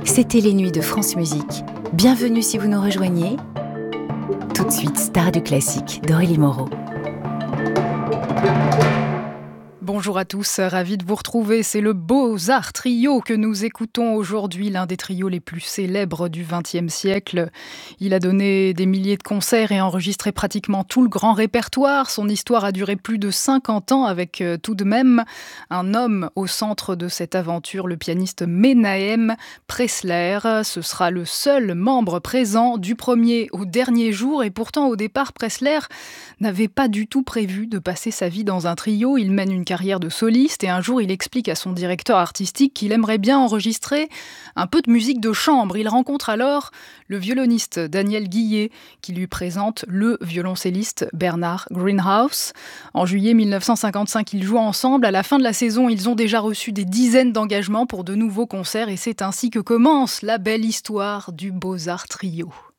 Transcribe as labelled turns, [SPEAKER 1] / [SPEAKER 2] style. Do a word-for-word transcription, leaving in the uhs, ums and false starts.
[SPEAKER 1] C'était les nuits de France Musique. Bienvenue si vous nous rejoignez. Tout de suite, star du classique d'Aurélie Moreau.
[SPEAKER 2] Bonjour à tous, ravi de vous retrouver. C'est le Beaux-Arts Trio que nous écoutons aujourd'hui, l'un des trios les plus célèbres du vingtième siècle. Il a donné des milliers de concerts et enregistré pratiquement tout le grand répertoire. Son histoire a duré plus de cinquante ans avec euh, tout de même un homme au centre de cette aventure, le pianiste Menahem Pressler. Ce sera le seul membre présent du premier au dernier jour et pourtant au départ Pressler n'avait pas du tout prévu de passer sa vie dans un trio. Il mène une carrière de soliste et un jour il explique à son directeur artistique qu'il aimerait bien enregistrer un peu de musique de chambre. Il rencontre alors le violoniste Daniel Guillet qui lui présente le violoncelliste Bernard Greenhouse. En juillet mille neuf cent cinquante-cinq, ils jouent ensemble. À la fin de la saison, ils ont déjà reçu des dizaines d'engagements pour de nouveaux concerts et c'est ainsi que commence la belle histoire du Beaux-Arts Trio.